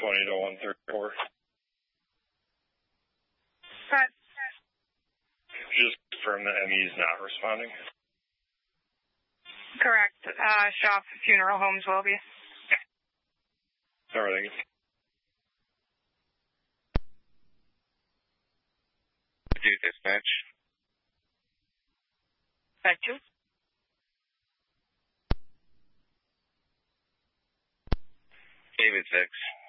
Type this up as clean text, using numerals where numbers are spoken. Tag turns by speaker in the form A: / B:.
A: 120 to 134.
B: But
A: Just confirm that ME is not responding.
B: correct. Shaw Funeral Homes will be.
A: All right, thank you.
C: Do dispatch.
B: Thank you.
C: David 6.